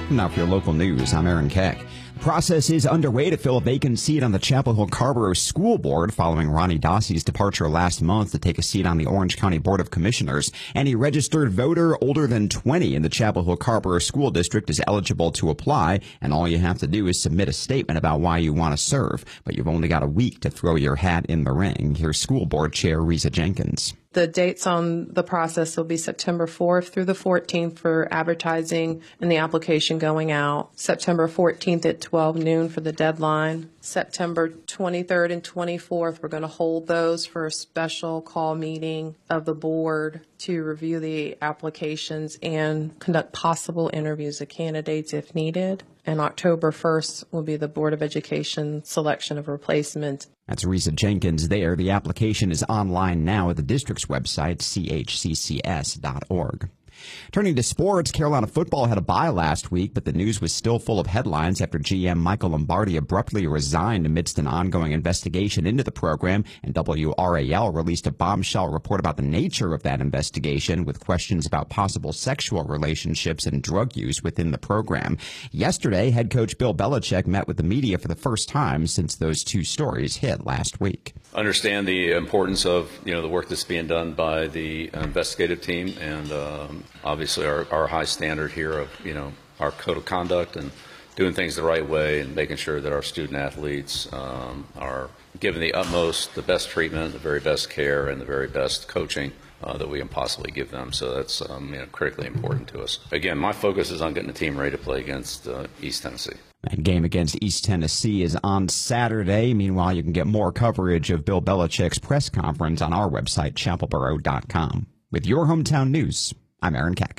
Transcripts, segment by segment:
Now for your local news, I'm Aaron Keck. The process is underway to fill a vacant seat on the Chapel Hill Carrboro School Board following Ronnie Dossey's departure last month to take a seat on the Orange County Board of Commissioners. Any registered voter older than 20 in the Chapel Hill Carrboro School District is eligible to apply, and all you have to do is submit a statement about why you want to serve. But you've only got a week to throw your hat in the ring. Here's School Board Chair Risa Jenkins. The dates on the process will be September 4th through the 14th for advertising and the application going out. September 14th at 12 noon for the deadline. September 23rd and 24th, we're going to hold those for a special call meeting of the board to review the applications and conduct possible interviews of candidates if needed. And October 1st will be the Board of Education selection of replacement. That's Risa Jenkins there. The application is online now at the district's website, chccs.org. Turning to sports, Carolina football had a bye last week, but the news was still full of headlines after GM Michael Lombardi abruptly resigned amidst an ongoing investigation into the program, and WRAL released a bombshell report about the nature of that investigation with questions about possible sexual relationships and drug use within the program. Yesterday, head coach Bill Belichick met with the media for the first time since those two stories hit last week. Understand the importance of the work that's being done by the investigative team, and obviously our high standard here of our code of conduct and doing things the right way and making sure that our student athletes are given the best treatment, the very best care, and the very best coaching that we can possibly give them. So that's critically important to us. Again, my focus is on getting the team ready to play against East Tennessee. That game against East Tennessee is on Saturday. Meanwhile, you can get more coverage of Bill Belichick's press conference on our website, chapelboro.com. With your hometown news, I'm Aaron Keck.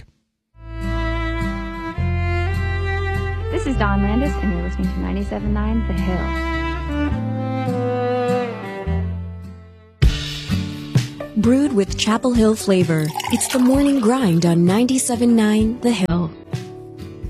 This is Dawn Landis, and you're listening to 97.9 The Hill. Brewed with Chapel Hill flavor, it's the morning grind on 97.9 The Hill.